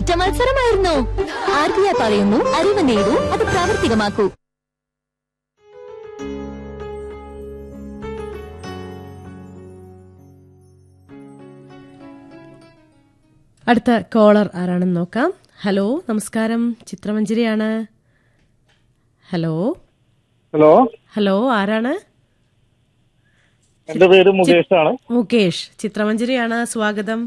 ഒറ്റ മത്സരമായിരുന്നു. RBI പറയുന്നു, അറിവ് നേടൂ, അത് പ്രാവർത്തികമാക്കൂ. അടുത്ത കോളർ ആരാണെന്ന് നോക്കാം. ഹലോ, നമസ്കാരം. ചിത്രമഞ്ജരിയാണ്. ഹലോ ഹലോ ഹലോ, ആരാണ്? എന്റെ പേര് മുകേഷ് ആണ്. മുകേഷ്, ചിത്രമഞ്ജരിയാണ്. സ്വാഗതം.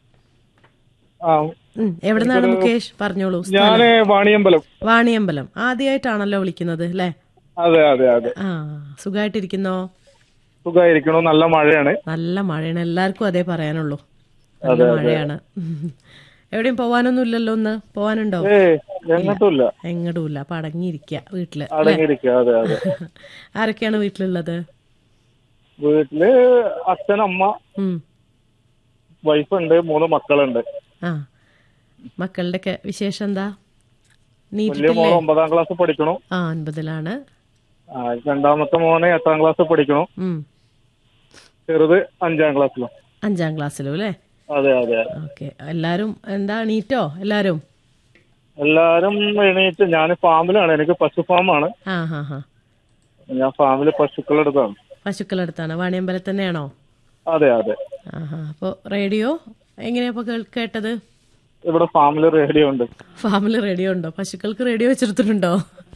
എവിടെ നിന്നാണ് മുകേഷ്? പറഞ്ഞോളൂ. ഞാന് വാണിയമ്പലം. വാണിയമ്പലം. ആദ്യമായിട്ടാണല്ലോ വിളിക്കുന്നത് അല്ലേ? അതെ അതെ അതെ. സുഖമായിട്ടിരിക്കുന്നോ? സുഖമായിരിക്കണോ? നല്ല മഴയാണ്. നല്ല മഴയാണ്. എല്ലാവർക്കും അതേ പറയാനുള്ളൂ. നല്ല മഴയാണ്. എവിടെയും പോവാനൊന്നും ഇല്ലല്ലോ. ഒന്ന് പോവാനുണ്ടോ? എങ്ങോട്ടുമില്ല. എങ്ങോട്ടുമില്ല. അപ്പൊ അടങ്ങിയിരിക്കുക വീട്ടില്. അതെ അതെ. ആരൊക്കെയാണ് വീട്ടിലുള്ളത്? വീട്ടില് അച്ഛൻ, അമ്മ, വൈഫുണ്ട്, 3 മക്കളുണ്ട്. മക്കളുടെ ഒക്കെ വിശേഷം എന്താ? വലിയ മോള് 9ാം ക്ലാസ് പഠിക്കണു. 9ലാണ്. രണ്ടാമത്തെ മോന് 8ാം ക്ലാസ് പഠിക്കണു. ചെറുത് 5ാം ക്ലാസ്സിലും. 5ാം ക്ലാസ്സിലും അല്ലേ? അതെ അതെ. ഓക്കെ. എല്ലാരും എന്താ എണീറ്റോ? എല്ലാരും എണീറ്റ്. ഞാൻ ഫാമിലാണ്. എനിക്ക് പശു ഫാമാണ്. ഞാൻ ഫാമില് പശുക്കളെടുത്താണ്. പശുക്കളെടുത്താണ്. വാണിയമ്പലം തന്നെയാണോ? അതെ അതെ. അപ്പൊ റേഡിയോ എങ്ങനെയാ കേട്ടത്? ഇവിടെ ഫാമില് റേഡിയോ ഉണ്ട്. ഫാമില് റേഡിയോ ഉണ്ടോ? പശുക്കൾക്ക് റേഡിയോ വെച്ചെടുത്തിട്ടുണ്ടോ?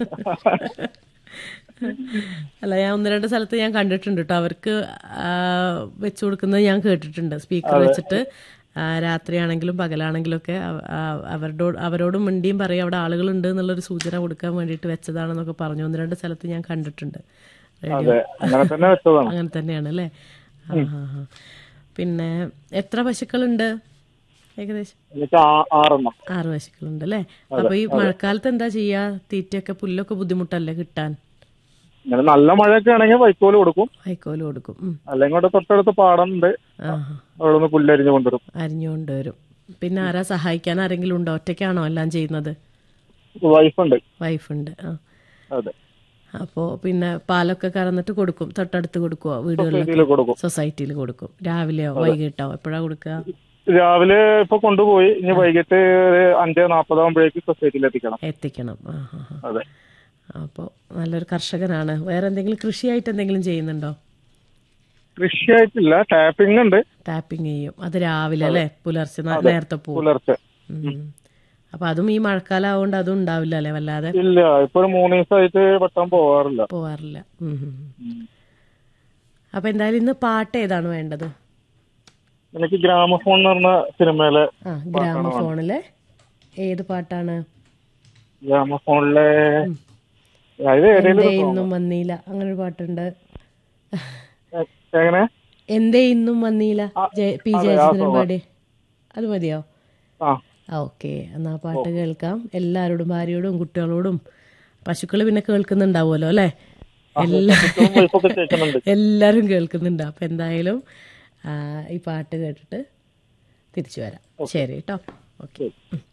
അല്ല, ഞാൻ 1-2 സ്ഥലത്ത് ഞാൻ കണ്ടിട്ടുണ്ട് കേട്ടോ. അവർക്ക് വെച്ചു കൊടുക്കുന്നത് ഞാൻ കേട്ടിട്ടുണ്ട്. സ്പീക്കർ വെച്ചിട്ട് രാത്രിയാണെങ്കിലും പകലാണെങ്കിലും ഒക്കെ അവരോടും മിണ്ടിയും പറയും അവിടെ ആളുകളുണ്ട് എന്നുള്ളൊരു സൂചന കൊടുക്കാൻ വേണ്ടിയിട്ട് വെച്ചതാണെന്നൊക്കെ പറഞ്ഞു. 1-2 സ്ഥലത്ത് ഞാൻ കണ്ടിട്ടുണ്ട് റേഡിയോ. അങ്ങനെ തന്നെയാണ് അല്ലേ? പിന്നെ എത്ര പശുക്കളുണ്ട് ഏകദേശം? 6 പശുക്കളുണ്ട് അല്ലേ? അപ്പൊ ഈ മഴക്കാലത്ത് എന്താ ചെയ്യാ? തീറ്റയൊക്കെ, പുല്ലൊക്കെ ബുദ്ധിമുട്ടല്ലേ കിട്ടാൻ? നല്ല മഴയൊക്കെ ആണെങ്കിൽ വൈക്കോല് കൊടുക്കും. അല്ലെങ്കിൽ തൊട്ടടുത്ത് പാടമുണ്ട്, അവിടെ നിന്ന് പുല്ല് അരിഞ്ഞുകൊണ്ടുവരും. പിന്നെ ആരാ സഹായിക്കാൻ? ആരെങ്കിലും ഉണ്ടോ? ഒറ്റയ്ക്കാണോ എല്ലാം ചെയ്യുന്നത്? വൈഫുണ്ട്. അതെ. അപ്പോ പിന്നെ പാലൊക്കെ കറന്നിട്ട് കൊടുക്കും. തൊട്ടടുത്ത് കൊടുക്കുവോ? വീടുകളിൽ, സൊസൈറ്റിയിൽ കൊടുക്കും. രാവിലെയോ വൈകിട്ടോ എപ്പോഴാ കൊടുക്കുക? രാവിലെ ഇപ്പൊ കൊണ്ടുപോയി. ഇനി വൈകിട്ട് 5:40 ആകുമ്പോഴേക്ക് സൊസൈറ്റിയിൽ എത്തിക്കണം. അതെ. അപ്പോ നല്ലൊരു കർഷകനാണ്. വേറെ എന്തെങ്കിലും കൃഷിയായിട്ട് എന്തെങ്കിലും ചെയ്യുന്നുണ്ടോ? കൃഷിയായിട്ടില്ല. ടാപ്പിംഗ് ഉണ്ട്. ടാപ്പിംഗ് ചെയ്യും. അത് രാവിലെ അല്ലേ? പുലർച്ചെ നേരത്തെ പോകും. പുലർച്ചെ. അപ്പൊ അതും ഈ മഴക്കാലം ആവുകൊണ്ട് അതും ഉണ്ടാവില്ല അല്ലെ? വല്ലാതെ ഇല്ല. ഇപ്പൊ 3 ദിവസമായിട്ട് വെട്ടാൻ പോവാറില്ല. അപ്പൊ എന്തായാലും ഇന്ന് പാട്ട് ഏതാണ് വേണ്ടത്? എനിക്ക് ഗ്രാമഫോൺ എന്ന് പറഞ്ഞ സിനിമയിലെ. ഗ്രാമഫോണിലെ ഏത് പാട്ടാണ്? ഗ്രാമഫോണിലെ ഇന്നും വന്നീല, അങ്ങനൊരു പാട്ടുണ്ട്. എങ്ങനെ? എന്തേ ഇന്നും വന്നീല, പി ജയചന്ദ്രൻ പാടി. അത് മതിയോ? ഓക്കെ, എന്നാ പാട്ട് കേൾക്കാം. എല്ലാരോടും, ഭാര്യയോടും കുട്ടികളോടും. പശുക്കള് പിന്നെ കേൾക്കുന്നുണ്ടാവുമല്ലോ അല്ലെ? എല്ലാരും കേൾക്കുന്നുണ്ട്. അപ്പൊ എന്തായാലും ഈ പാട്ട് കേട്ടിട്ട് തിരിച്ചു വരാം. ശരി കേട്ടോ. ഓക്കെ.